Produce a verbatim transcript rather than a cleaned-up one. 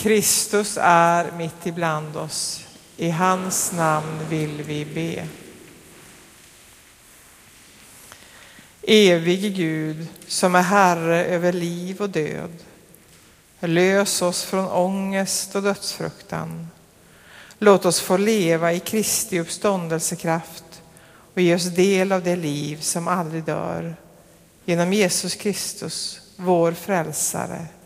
Kristus är mitt ibland oss. I hans namn vill vi be. Evige Gud som är Herre över liv och död. Lös oss från ångest och dödsfruktan. Låt oss få leva i Kristi uppståndelsekraft och ge oss del av det liv som aldrig dör. Genom Jesus Kristus, vår frälsare.